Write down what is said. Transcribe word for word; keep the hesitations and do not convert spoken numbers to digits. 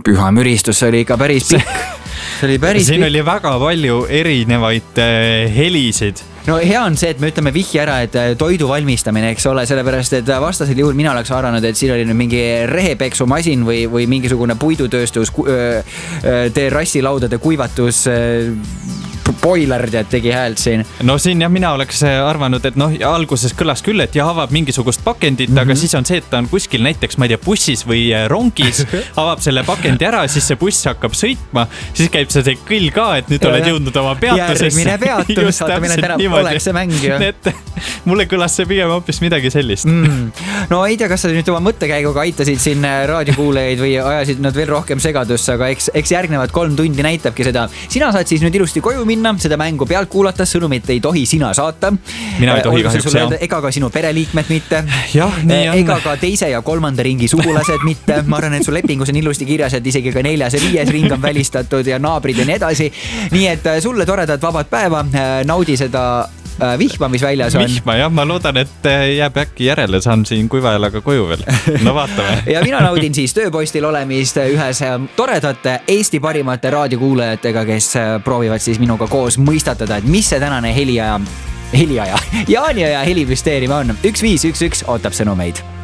püha müristus, see oli ikka päris pikk. See oli päris Siin pikk. oli väga palju erinevaid helisid. No hea on see, et me ütleme vihje ära, et toidu valmistamine, eks ole, sellepärast, et vastasel juhul mina oleks arvanud, et siin oli nüüd mingi rehepeksumasin või, või mingisugune puidutööstus, terrassilaudade kuivatus, boiler, et tegi häält siin. No siin jah, mina oleks arvanud, et noh, alguses kõlas küll, et jah, avab mingisugust pakendit, mm-hmm. aga siis on see, et ta on kuskil näiteks, ma ei tea, bussis või rongis, avab selle pakendi ära, siis see buss hakkab sõitma, siis käib see kõll ka, et nüüd ja, oled jõudnud oma peatusesse. Järgmine peatus, vaata mine täna, oleks see mäng ju. Et, mulle kõlas see pigem hoopis midagi sellist. Mm. No ei tea, kas sa nüüd oma mõttekäiguga aitasid siin raadiokuulejaid või ajasid nad veel rohkem segadusse, aga eks, eks järgnevad kolm tundi näitabki seda. Sina saad siis nüüd ilusti koju minna, seda mängu pealt kuulata, sõnumit ei tohi sina saata. Mina ei tohi kahjuks, jah. Ega ka sinu pereliikmed mitte. Jah, nii on. Ega ka teise ja kolmanda ringi sugulased mitte. Ma arvan, et su lepingus on ilusti kirjas, et isegi ka neljas ja viies ring on välistatud ja naabrid ja nii edasi. Nii et sulle toredad vabad päeva, naudi seda vihma, mis väljas on. Vihma, jah, ma loodan, et jääb äkki järele, saan siin kuivajalaga koju veel. No vaatame. Ja mina naudin siis tööpostil olemist ühes toredate Eesti parimate raadiokuulajatega, kes proovivad siis minuga koos mõistatada, et mis see tänane heliaja, heliaja, Jaani ja helipüsteerium on. üks viis üks üks ootab sõnumeid.